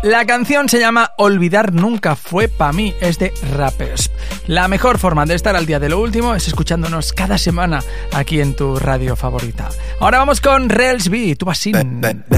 La canción se llama Olvidar nunca fue pa' mí, es de Rappers. La mejor forma de estar al día de lo último es escuchándonos cada semana aquí en tu radio favorita. Ahora vamos con Rels B, tu Basin.